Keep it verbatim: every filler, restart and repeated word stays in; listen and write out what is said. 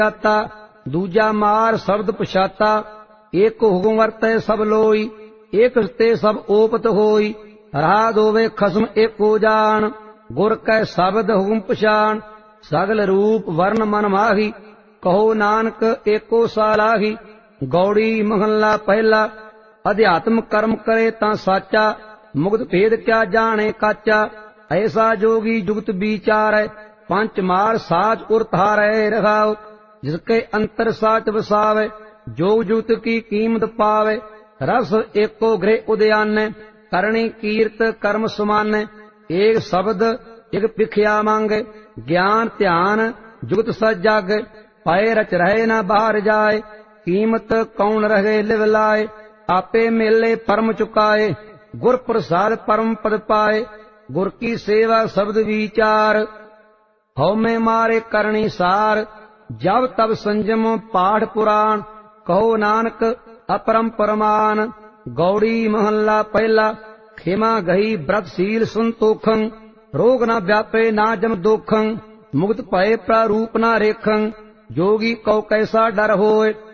जाता, दूजा मार शब्द पछाता। एक हुकुम वरतै सब लोई, एक ते सब ओपत होई। रहा दोवे खसम एको जान, गुर कै शब्द हुकुम पछान। सगल रूप वर्ण मन माही, कहो नानक एको सालाही। गौड़ी महला पहला, अध्यात्म कर्म करे तां साचा। मुक्त भेद क्या जाने काचा, ऐसा जोगी जुगत विचारै। पंच मार साच उर धारै रखाओ, जिसके अंतर साच वसावे। जोग जुगत की कीमत पावे, रस एको गृह उद्यान। करणी कीर्त कर्म समान, एक शब्द एक भिखिया मांगे। ज्ञान ध्यान जुगत सज जागे, पाए रच रहे न बाहर जाए। कीमत कौन रहे लिव लाए, आपे मेले परम चुकाए। गुर प्रसाद परम पद पाए, गुर की सेवा शब्द विचार। हौ में मारे करणी सार, जब तब संजम पाठ पुराण। कहो नानक अपरम परमान, गौड़ी महला पहला। खेमा गही व्रतशील संतोखं, रोग न व्यापे ना जम दोखं। मुक्त भय प्रारूप न रेखं, जोगी कौ कैसा डर होए।